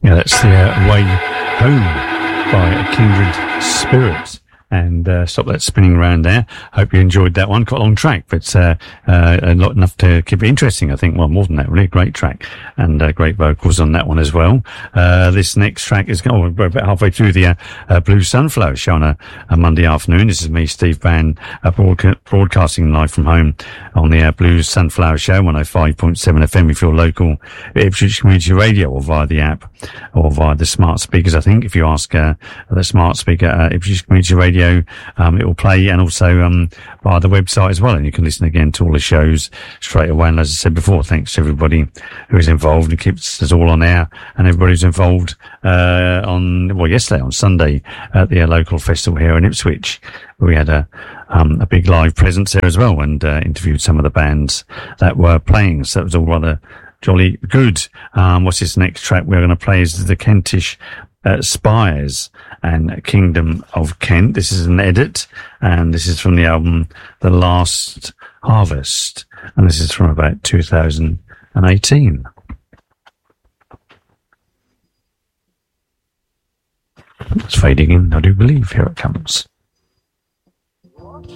Yeah, that's the Way Home by Kindred Spirits. And stop that spinning around there. Hope you enjoyed that one. Quite a long track, but a lot enough to keep it interesting, I think. Well, more than that, really. Great track. And great vocals on that one as well. This next track is we're about halfway through the Blue Sunflower show on a Monday afternoon. This is me, Steve Bann, broadcasting live from home on the Blue Sunflower show, 105.7 FM if you're local, Ipswich Community Radio, or via the app, or via the smart speakers, I think. If you ask the smart speaker, Ipswich Community Radio, it will play, and also via the website as well, and you can listen again to all the shows straight away. And as I said before, thanks to everybody who is involved and keeps us all on air, and everybody who's involved yesterday on Sunday at the local festival here in Ipswich. We had a big live presence there as well, and interviewed some of the bands that were playing, so it was all rather jolly good. What's this next track we're going to play is the Kentish Spires and Kingdom of Kent. This is an edit, and this is from the album The Last Harvest, and this is from about 2018. It's fading in, I do believe. Here it comes.